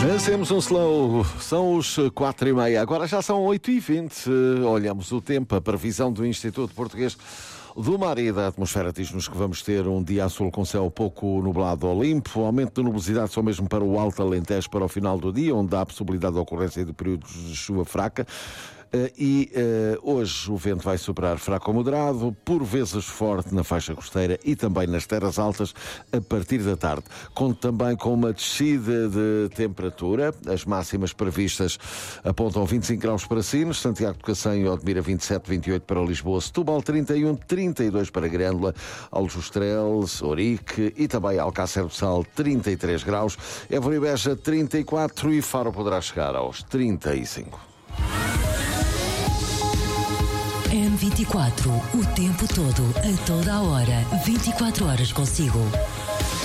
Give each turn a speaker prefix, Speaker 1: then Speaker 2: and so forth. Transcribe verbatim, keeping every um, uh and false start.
Speaker 1: Nascemos um slow, são os quatro e meia, agora já são oito e vinte. Olhamos o tempo, a previsão do Instituto Português do Mar e da Atmosfera diz-nos que vamos ter um dia azul com céu pouco nublado ou limpo, aumento de nubosidade só mesmo para o Alto Alentejo para o final do dia, onde há a possibilidade de ocorrência de períodos de chuva fraca. Uh, e uh, hoje o vento vai soprar fraco ou moderado, por vezes forte na faixa costeira e também nas terras altas a partir da tarde. Conto também com uma descida de temperatura. As máximas previstas apontam vinte e cinco graus para Sines, Santiago de Cacém e Odmira vinte e sete, vinte e oito para Lisboa, Setúbal trinta e um, trinta e dois para Grândola, Aljustrel, Ourique e também Alcácer do Sal trinta e três graus, Évora e Beja trinta e quatro e Faro poderá chegar aos trinta e cinco.
Speaker 2: M vinte e quatro, o tempo todo, a toda a hora, vinte e quatro horas consigo.